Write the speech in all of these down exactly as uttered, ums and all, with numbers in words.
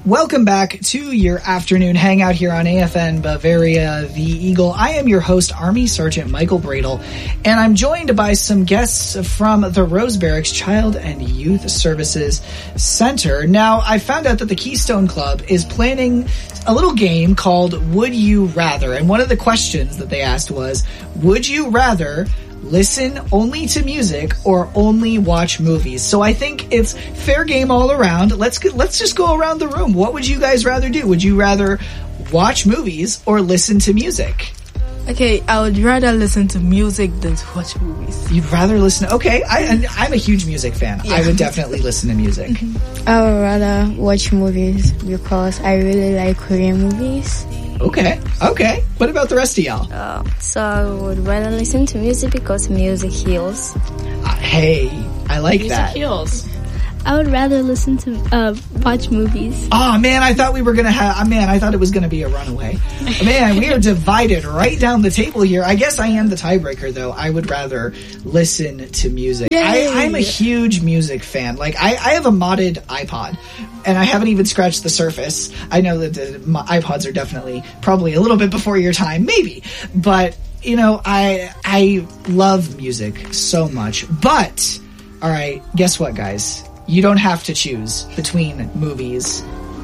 Welcome back to your afternoon hangout here on A F N Bavaria, the Eagle. I am your host, Army Sergeant Michael Bradle, and I'm joined by some guests from the Rose Barracks Child and Youth Services Center. Now, I found out that the Keystone Club is planning a little game called Would You Rather? And one of the questions that they asked was, would you rather listen only to music or only watch movies? So I think it's fair game all around. Let's let's just go around the room. What would you guys rather do? Would you rather watch movies or listen to music? Okay, I would rather listen to music than to watch movies. You'd rather listen. Okay, I, I'm a huge music fan. Yeah. I would definitely listen to music. Mm-hmm. I would rather watch movies because I really like Korean movies. Okay, okay. What about the rest of y'all? Uh, so I would rather listen to music because music heals. Uh, hey, I like music that. Music heals. I would rather listen to, uh, watch movies. Oh, man, I thought we were going to have, man, I thought it was going to be a runaway. Man, we are divided right down the table here. I guess I am the tiebreaker, though. I would rather listen to music. I, I'm a huge music fan. Like, I, I have a modded iPod, and I haven't even scratched the surface. I know that the my iPods are definitely probably a little bit before your time, maybe. But, you know, I I love music so much. But, all right, guess what, guys? You don't have to choose between movies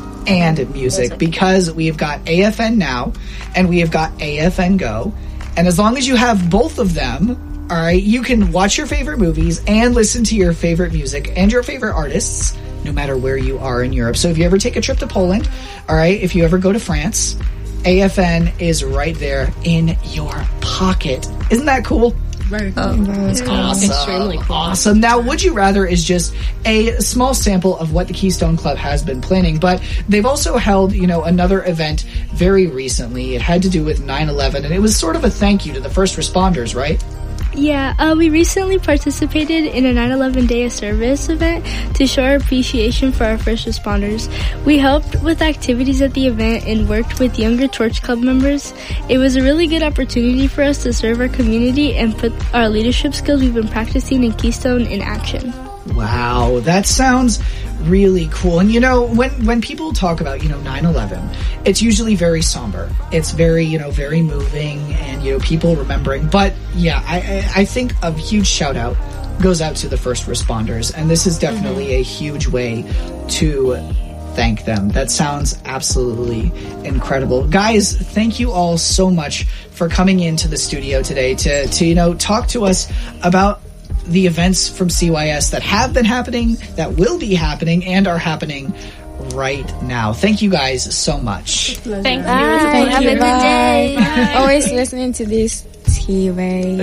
and music because we've got A F N Now and we have got A F N Go. And as long as you have both of them, all right, you can watch your favorite movies and listen to your favorite music and your favorite artists, no matter where you are in Europe. So if you ever take a trip to Poland, all right, if you ever go to France, A F N is right there in your pocket. Isn't that cool? Very cool. Um, Very cool. Awesome. Extremely cool. Awesome. Now, Would You Rather is just a small sample of what the Keystone Club has been planning, but they've also held, you know, another event very recently. It had to do with nine eleven, and it was sort of a thank you to the first responders, right? Yeah, uh, we recently participated in a nine eleven Day of Service event to show our appreciation for our first responders. We helped with activities at the event and worked with younger Torch Club members. It was a really good opportunity for us to serve our community and put our leadership skills we've been practicing in Keystone in action. Wow, that sounds really cool. And you know, when when people talk about, you know, nine eleven, it's usually very somber. It's very, you know, very moving and, you know, people remembering. But yeah, I, I think a huge shout out goes out to the first responders. And this is definitely mm-hmm. a huge way to thank them. That sounds absolutely incredible. Guys, thank you all so much for coming into the studio today to, to you know, talk to us about the events from C Y S that have been happening, that will be happening, and are happening right now. Thank you guys so much. Thank you. Bye. Have a good day. Bye. Always listening to this T V.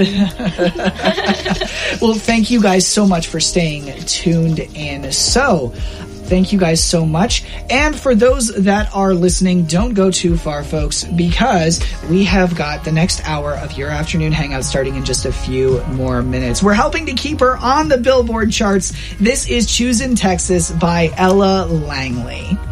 Well, thank you guys so much for staying tuned in. So, thank you guys so much. And for those that are listening, don't go too far, folks, because we have got the next hour of your afternoon hangout starting in just a few more minutes. We're helping to keep her on the Billboard charts. This is Choose in Texas by Ella Langley.